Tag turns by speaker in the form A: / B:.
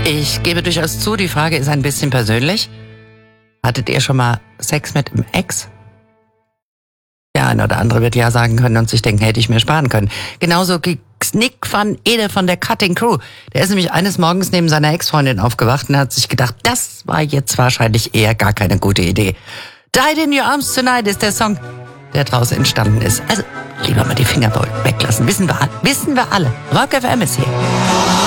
A: Ich gebe durchaus zu, die Frage ist ein bisschen persönlich. Hattet ihr schon mal Sex mit einem Ex? Der eine oder andere wird ja sagen können und sich denken, hätte ich mir sparen können. Genauso wie Nick van Ede von der Cutting Crew. Der ist nämlich eines Morgens neben seiner Ex-Freundin aufgewacht und hat sich gedacht, das war jetzt wahrscheinlich eher gar keine gute Idee. Died in Your Arms Tonight ist der Song, der daraus entstanden ist. Also lieber mal die Finger weglassen, wissen wir alle. Rock FM ist hier.